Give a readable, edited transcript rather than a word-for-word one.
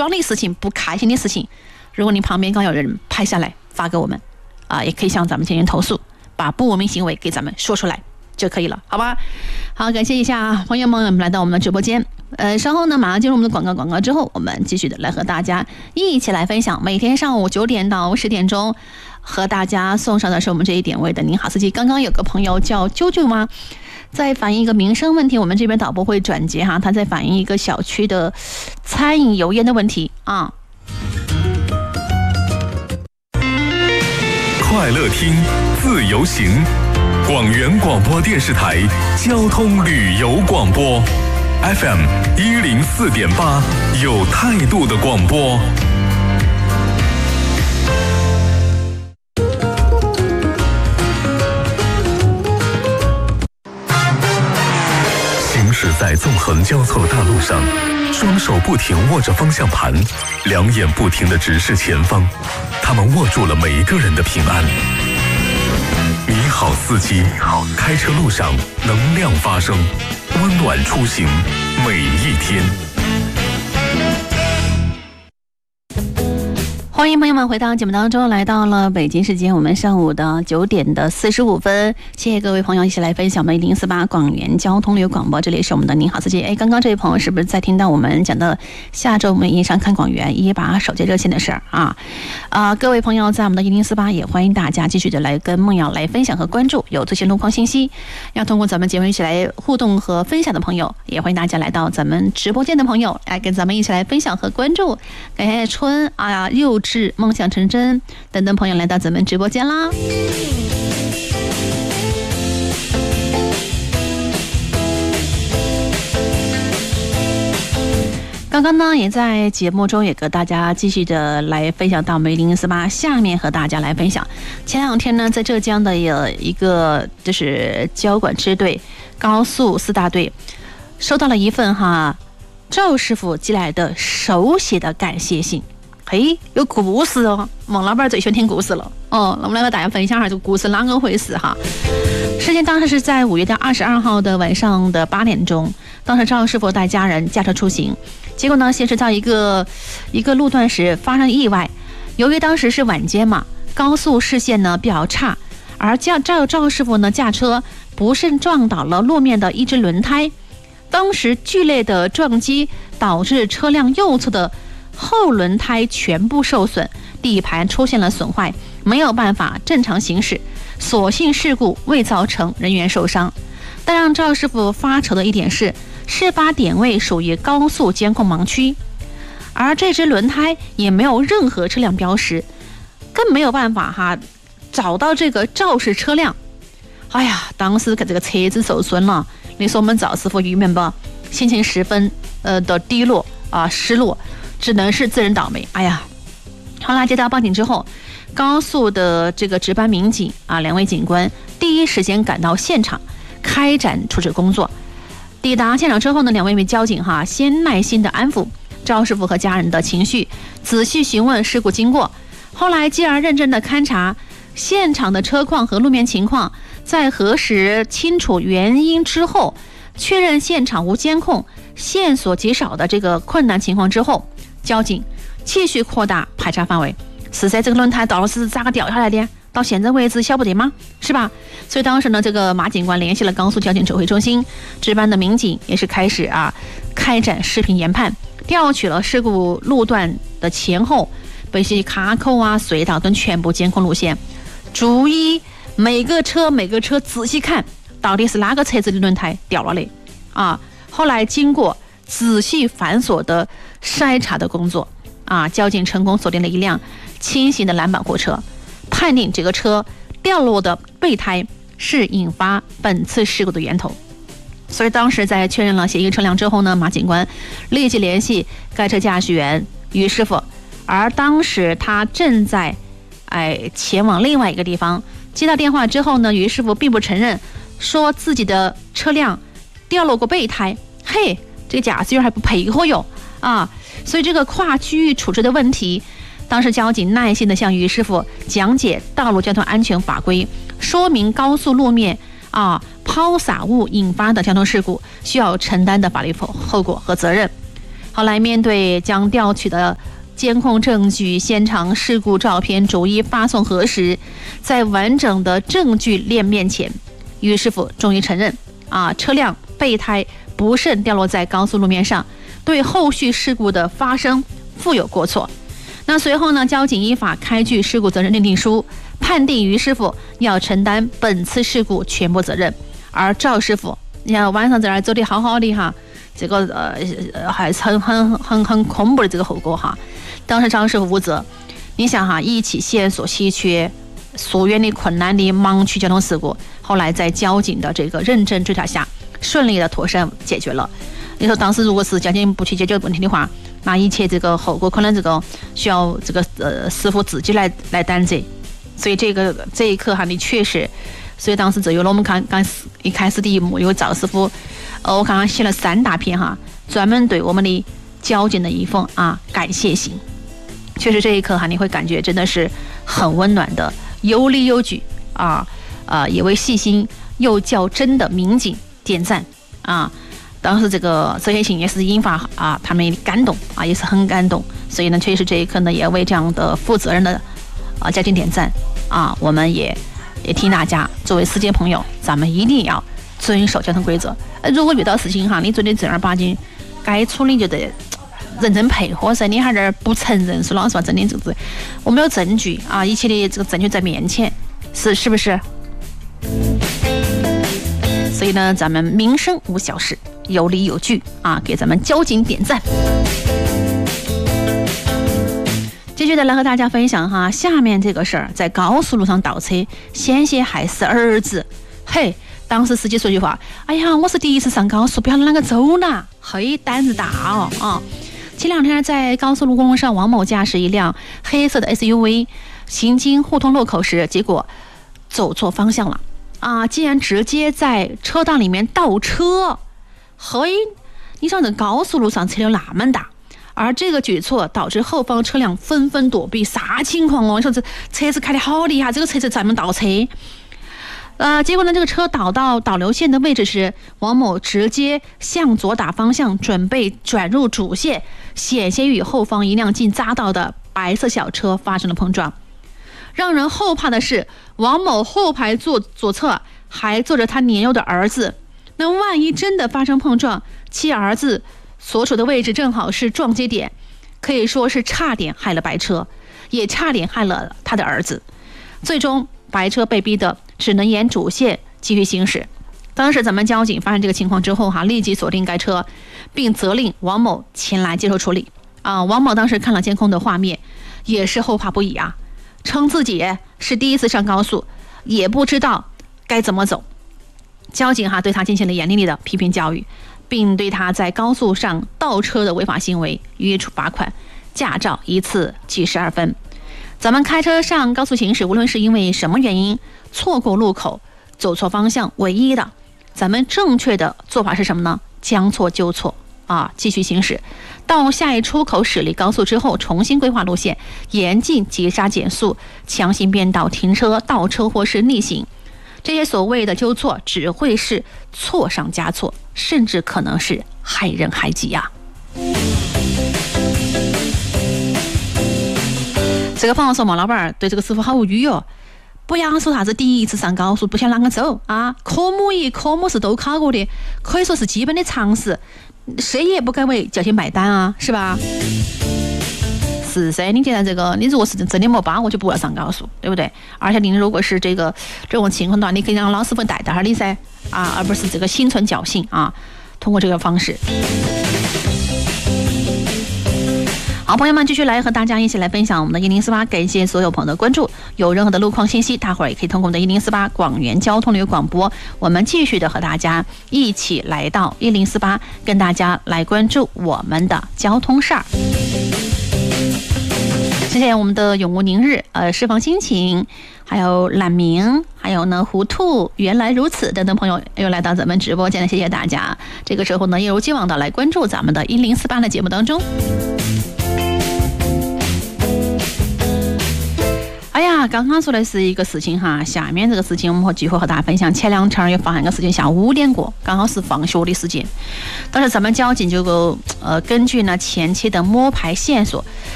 恼的事情、不开心的事情，如果你旁边刚有人拍下来发给我们也可以向咱们进行投诉，把不文明行为给咱们说出来就可以了，好吧？好，感谢一下朋友们来到我们的直播间。稍后呢，马上进入我们的广告之后，我们继续的来和大家一起来分享。每天上午9点到10点钟，和大家送上的是我们这一点位的您好司机。刚刚有个朋友叫啾啾吗？在反映一个民生问题，我们这边导播会转接哈，他在反映一个小区的餐饮油烟的问题啊。 快乐听，自由行。广元广播电视台交通旅游广播 FM 104.8，有态度的广播。行驶在纵横交错的大路上，双手不停握着方向盘，两眼不停地直视前方，他们握住了每一个人的平安。你好司机，开车路上能量发声，温暖出行每一天。 欢迎朋友们回到节目当中，来到了北京时间我们上午的9点的45分，谢谢各位朋友一起来分享我们104.8广元交通旅游广播，这里是我们的您好司机。刚刚这位朋友是不是在听到我们讲的下周我们沿山看广元118手机热线的事儿啊？各位朋友在我们的104.8也欢迎大家继续的来跟梦瑶来分享和关注，有最新路况信息要通过咱们节目一起来互动和分享的朋友，也欢迎大家来到咱们直播间的朋友来跟咱们一起来分享和关注。感谢春幼稚梦想成真等等朋友来到咱们直播间啦。刚刚呢也在节目中也跟大家继续的来分享到我们104.8，下面和大家来分享前两天呢在浙江的一个就是交管支队高速4大队收到了一份赵师傅寄来的手写的感谢信。有故事哦，孟老板最喜欢听故事了哦。那我们来和大家分享一下这个故事啷个回事哈。时间当时是在5月22号的晚上的8点钟，当时赵师傅带家人驾车出行，结果呢先是到一个路段时发生意外。由于当时是晚间嘛，高速视线呢比较差，而赵师傅呢驾车不慎撞倒了路面的一只轮胎，当时剧烈的撞击导致车辆右侧的后轮胎全部受损，底盘出现了损坏，没有办法正常行驶，所幸事故未造成人员受伤。但让赵师傅发愁的一点是，事发点位属于高速监控盲区，而这只轮胎也没有任何车辆标识，更没有办法找到这个肇事车辆。当时这个车子受损了，你说我们赵师傅郁闷吧，心情十分的低落失落，只能是自认倒霉。后来接到报警之后，高速的这个值班民警2位警官第一时间赶到现场，开展处置工作。抵达现场之后呢，2位交警先耐心的安抚赵师傅和家人的情绪，仔细询问事故经过。后来继而认真的勘察现场的车况和路面情况，在核实清楚原因之后，确认现场无监控，线索极少的这个困难情况之后，交警继续扩大排查范围。是噻，这个轮胎到底是咋个掉下来的？到现在为止晓不得吗？是吧？所以当时呢，这个马警官联系了高速交警指挥中心，值班的民警也是开始开展视频研判，调取了事故路段的前后被些卡口隧道等全部监控路线，逐一每个车仔细看，到底是哪个车子的轮胎掉了嘞？后来经过仔细繁琐的筛查的工作交警成功锁定了一辆轻型的蓝版货车，判定这个车掉落的备胎是引发本次事故的源头。所以当时在确认了嫌疑车辆之后呢，马警官立即联系该车驾驶员于师傅，而当时他正在前往另外一个地方。接到电话之后呢，于师傅并不承认，说自己的车辆掉落过备胎，这个驾驶员还不配合哟所以这个跨区域处置的问题，当时交警耐心地向于师傅讲解道路交通安全法规，说明高速路面抛洒物引发的交通事故需要承担的法律后果和责任。 后来面对将调取的监控证据、现场事故照片逐一发送核实，在完整的证据链面前，于师傅终于承认车辆备胎不慎掉落在高速路面上，对后续事故的发生负有过错。那随后呢，交警依法开具事故责任认定书，判定于师傅要承担本次事故全部责任，而赵师傅，你看晚上在那儿走得好好的哈，这个还是很恐怖的这个后果哈。当时赵师傅无责，你想哈，一起线索稀缺、溯源的困难的盲区交通事故，后来在交警的这个认真追查下，顺利的妥善解决了。你说当时如果是交警不去解决问题的话，那一切这个后果可能这个需要这个师傅自己来担责。所以这一刻哈，你确实，所以当时就有了我们刚一开始的一幕，有赵师傅，我刚刚写了3大篇哈，专门对我们的交警的一封感谢信。确实这一刻哈，你会感觉真的是很温暖的，有理有据也为细心又较真的民警点赞当时这些信也是引发他们的感动也是很感动。所以呢，确实这一刻呢，也为这样的负责任的交警点赞我们也提大家，作为司机朋友，咱们一定要遵守交通规则。如果遇到事情哈，你觉得正儿八经该处理就得认真配合噻，你还在这儿不承认，说老实话，真的就是我们有证据一切的这个证据在面前，是不是？所以呢，咱们民生无小事，有理有据给咱们交警点赞。继续的来和大家分享哈，下面这个事儿，在高速路上倒车，险些害死儿子。嘿，当时司机说句话，哎呀，我是第一次上高速，不晓得啷个走呢。嘿，胆子大前两天在高速公路上，王某驾驶一辆黑色的 SUV 行经互通路口时，结果走错方向了竟然直接在车道里面倒车。嘿，你想这高速路上车流那么大，而这个举措导致后方车辆纷纷躲避，啥情况你说这车子开得好厉害，这个车子咱们倒车。结果呢，这个车倒到导流线的位置时，王某直接向左打方向，准备转入主线，险些与后方一辆近匝道的白色小车发生了碰撞。让人后怕的是，王某后排左侧还坐着他年幼的儿子，那万一真的发生碰撞，其儿子所处的位置正好是撞击点，可以说是差点害了白车，也差点害了他的儿子。最终白车被逼的只能沿主线继续行驶。当时咱们交警发现这个情况之后立即锁定该车，并责令王某前来接受处理王某当时看了监控的画面，也是后怕不已称自己是第一次上高速，也不知道该怎么走。交警对他进行了严厉的批评教育，并对他在高速上倒车的违法行为予以处罚款，驾照一次记12分。咱们开车上高速行驶，无论是因为什么原因错过路口、走错方向，唯一的咱们正确的做法是什么呢？将错就错继续行驶，到下一出口驶离高速之后，重新规划路线，严禁急刹减速、强行变道、停车、倒车或是逆行。这些所谓的纠错只会是错上加错，甚至可能是害人害己这个朋友说毛老板对这个师傅好无语不要说啥子第一次上高速不晓得啷个走科目1、科目4都考过的，可以说是基本的常识，谁也不该为交警买单是吧？是噻，你既然你如果是真的没把握，就不要上高速，对不对？而且你如果是这种情况的话，你可以让老师傅带你噻而不是心存侥幸通过这个方式。好，朋友们，继续来和大家一起来分享我们的1048，感谢所有朋友的关注。有任何的路况信息，大伙儿也可以通过我们的1048广元交通旅游广播，我们继续的和大家一起来到1048，跟大家来关注我们的交通事儿。谢谢我们的永无宁日、释放心情，还有懒明，还有呢糊涂，原来如此等等朋友又来到咱们直播间了，谢谢大家。这个时候呢，一如既往的来关注咱们的1048的节目当中。 刚刚说的是一个事情哈，下面这个事情我们继续和大家分享。前2天又发生一个事情，下午5点过，刚好是放学的时间。当时咱们交警就根据呢前期的摸排线索，